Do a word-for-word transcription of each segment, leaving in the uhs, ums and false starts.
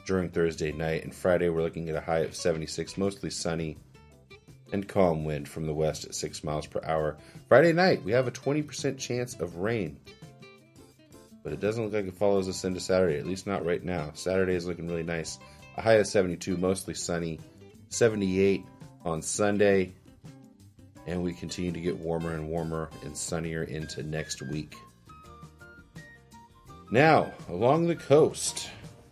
during Thursday night. And Friday, we're looking at a high of seventy-six, mostly sunny and calm wind from the west at six miles per hour. Friday night, we have a twenty percent chance of rain. But it doesn't look like it follows us into Saturday, at least not right now. Saturday is looking really nice. A high of seventy-two, mostly sunny. seventy-eight on Sunday. And we continue to get warmer and warmer and sunnier into next week. Now, along the coast.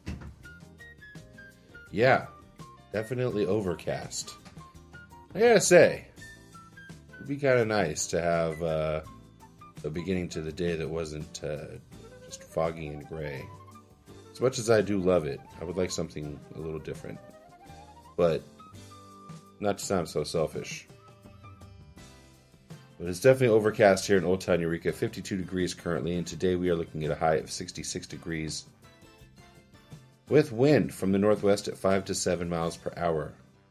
Yeah, definitely overcast. I gotta say, it'd be kind of nice to have uh, a beginning to the day that wasn't uh, just foggy and gray. As much as I do love it, I would like something a little different. But, not to sound so selfish. But it's definitely overcast here in Old Town Eureka, fifty-two degrees currently, and today we are looking at a high of sixty-six degrees. With wind from the northwest at five to seven miles per hour.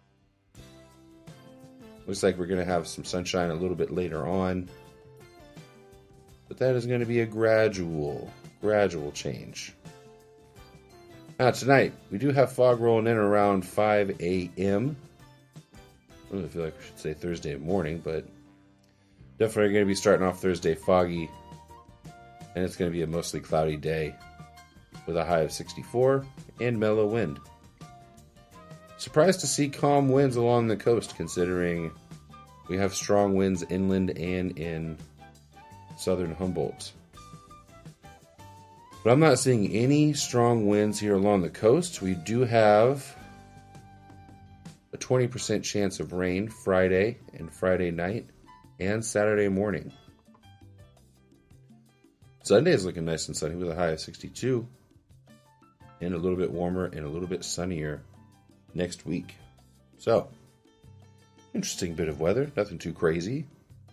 Looks like we're going to have some sunshine a little bit later on. But that is going to be a gradual, gradual change. Now tonight, we do have fog rolling in around five a.m. I don't really feel like we should say Thursday morning, but definitely going to be starting off Thursday foggy. And it's going to be a mostly cloudy day with a high of sixty-four and mellow wind. Surprised to see calm winds along the coast, considering we have strong winds inland and in southern Humboldt. But I'm not seeing any strong winds here along the coast. We do have a twenty percent chance of rain Friday and Friday night and Saturday morning. Sunday is looking nice and sunny with a high of sixty-two and a little bit warmer and a little bit sunnier next week. So, interesting bit of weather, nothing too crazy.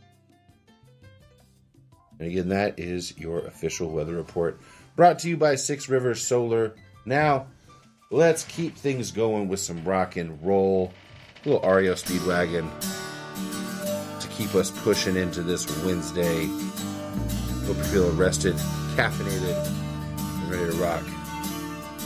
And again, that is your official weather report, brought to you by Six Rivers Solar. Now, let's keep things going with some rock and roll. A little R E O Speedwagon to keep us pushing into this Wednesday. Hope you feel rested, caffeinated, and ready to rock.